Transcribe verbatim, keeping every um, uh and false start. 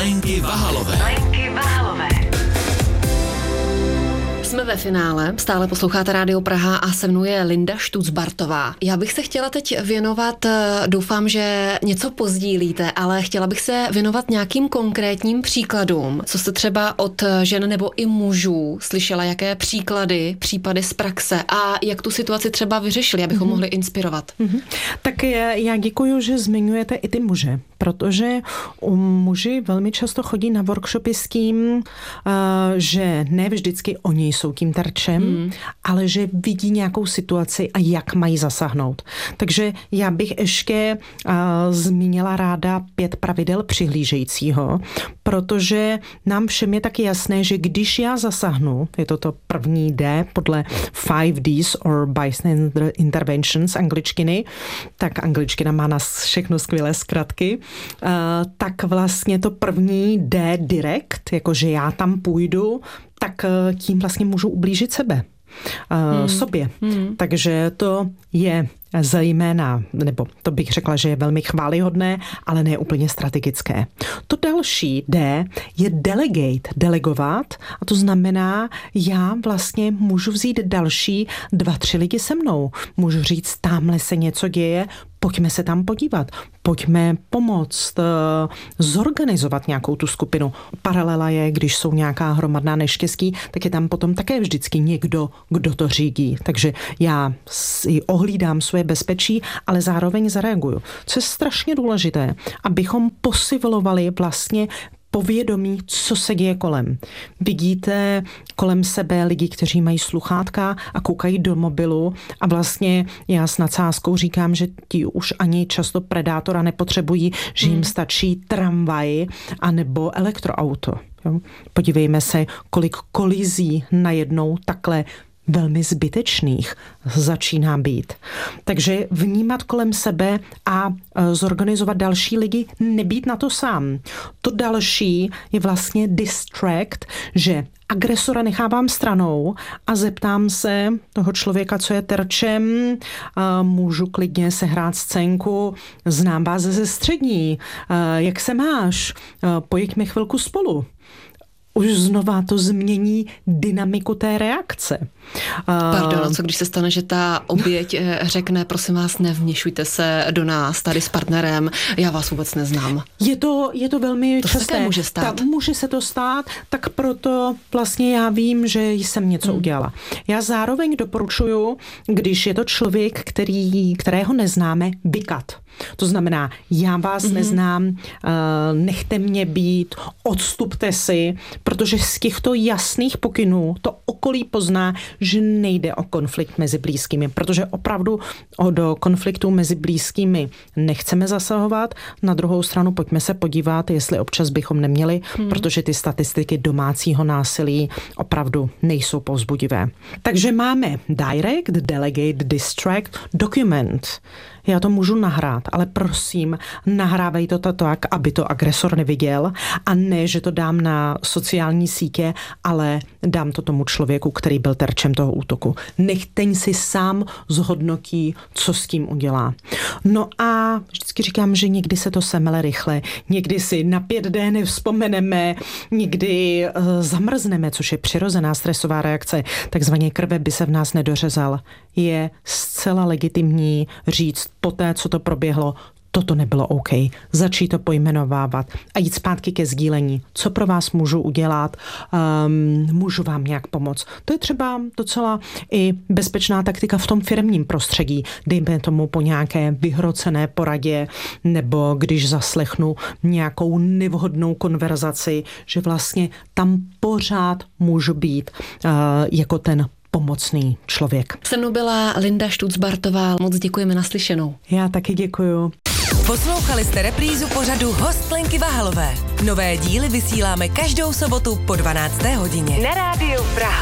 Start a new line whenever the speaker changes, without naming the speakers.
Lenky Vahalové.
Lenky Vahalové.
Jsme ve finále, stále posloucháte Rádio Praha a se mnou je Linda Štucbartová. Já bych se chtěla teď věnovat, doufám, že něco pozdílíte, ale chtěla bych se věnovat nějakým konkrétním příkladům, co jste třeba od žen nebo i mužů slyšela, jaké příklady, případy z praxe a jak tu situaci třeba vyřešili, abychom mm-hmm. mohli inspirovat.
Mm-hmm. Tak já děkuju, že zmiňujete i ty muže, protože u muži velmi často chodí na workshopy s tím, že ne vždycky oni jsou tím terčem, mm. ale že vidí nějakou situaci a jak mají zasáhnout. Takže já bych ještě uh, zmínila ráda pět pravidel přihlížejícího, protože nám všem je taky jasné, že když já zasáhnu, je to to první D podle five Ds or bystander interventions angličtiny, tak angličtina má na všechno skvělé zkratky, uh, tak vlastně to první D direct, jakože já tam půjdu, tak tím vlastně můžu ublížit sebe, hmm. sobě. Hmm. Takže to je zejména, nebo to bych řekla, že je velmi chvályhodné, ale ne úplně strategické. To další D je delegate, delegovat, a to znamená, já vlastně můžu vzít další dva, tři lidi se mnou. Můžu říct, tamhle se něco děje, pojďme se tam podívat, pojďme pomoct, zorganizovat nějakou tu skupinu. Paralela je, když jsou nějaká hromadná neštěstí, tak je tam potom také vždycky někdo, kdo to řídí. Takže já si ohlídám svoje bezpečí, ale zároveň zareaguju. Co je strašně důležité, abychom posilovali vlastně povědomí, co se děje kolem. Vidíte kolem sebe lidi, kteří mají sluchátka a koukají do mobilu a vlastně já s nadsázkou říkám, že ti už ani často predátora nepotřebují, že jim stačí tramvaj anebo elektroauto. Jo? Podívejme se, kolik kolizí najednou takhle velmi zbytečných začíná být. Takže vnímat kolem sebe a zorganizovat další lidi, nebýt na to sám. To další je vlastně distract, že agresora nechávám stranou a zeptám se toho člověka, co je terčem, můžu klidně sehrát scénku, znám vás ze střední, jak se máš, pojďme chvilku spolu. Už znova to změní dynamiku té reakce.
Pardon, co když se stane, že ta oběť řekne, prosím vás, nevměšujte se do nás tady s partnerem, já vás vůbec neznám.
Je to, je to velmi
to
časté.
To může stát.
Ta, může se to stát, tak proto vlastně já vím, že jsem něco hmm. udělala. Já zároveň doporučuju, když je to člověk, který, kterého neznáme, vykat. To znamená, já vás mm-hmm. neznám, nechte mě být, odstupte si, protože z těchto jasných pokynů to okolí pozná, že nejde o konflikt mezi blízkými, protože opravdu do konfliktu mezi blízkými nechceme zasahovat. Na druhou stranu pojďme se podívat, jestli občas bychom neměli, hmm. protože ty statistiky domácího násilí opravdu nejsou povzbudivé. Takže máme direct, delegate, distract, document. Já to můžu nahrát, ale prosím, nahrávej to tak, aby to agresor neviděl a ne, že to dám na sociální sítě, ale dám to tomu člověku, který byl terčem toho útoku. Nech ten si sám zhodnotí, co s tím udělá. No a vždycky říkám, že někdy se to semele rychle, někdy si na pět dé nevzpomeneme, někdy uh, zamrzneme, což je přirozená stresová reakce, takzvaně krve by se v nás nedořezal. Je zcela legitimní říct poté, co to proběhlo, toto nebylo OK. Začít to pojmenovávat a jít zpátky ke sdílení. Co pro vás můžu udělat? Um, můžu vám nějak pomoct? To je třeba docela i bezpečná taktika v tom firemním prostředí. Dejme tomu po nějaké vyhrocené poradě nebo když zaslechnu nějakou nevhodnou konverzaci, že vlastně tam pořád můžu být uh, jako ten pomocný člověk.
Se mnou byla Linda Štucbartová. Moc děkujeme, naslyšenou.
Já taky děkuju.
Poslouchali jste reprízu pořadu Host Lenky Vahalové. Nové díly vysíláme každou sobotu po dvanácté hodině. Na Rádiu Praha.